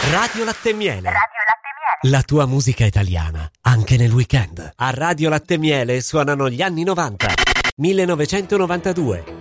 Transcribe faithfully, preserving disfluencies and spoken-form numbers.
Radio Latte e Miele. Radio Latte e Miele. La tua musica italiana, anche nel weekend. A Radio Latte e Miele suonano gli anni novanta. millenovecentonovantadue,